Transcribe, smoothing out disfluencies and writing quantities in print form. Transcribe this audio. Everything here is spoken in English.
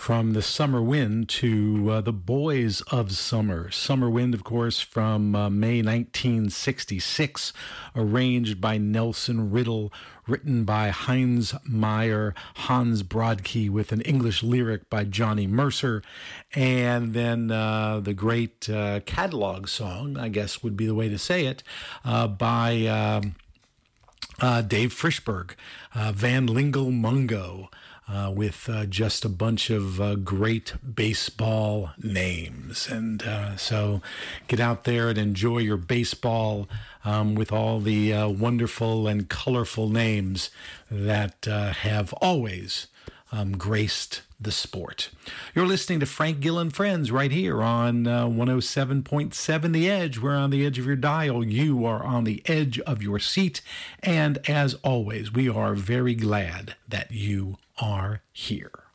From the Summer Wind to the Boys of Summer. Summer Wind, of course, from May 1966, arranged by Nelson Riddle, written by Heinz Meyer, Hans Brodke, with an English lyric by Johnny Mercer, and then the great catalog song, I guess would be the way to say it, by Dave Frishberg, Van Lingle Mungo, with just a bunch of great baseball names. And so get out there and enjoy your baseball with all the wonderful and colorful names that have always graced the sport. You're listening to Frank Gill and Friends right here on 107.7 The Edge. We're on the edge of your dial. You are on the edge of your seat. And as always, we are very glad that you are here.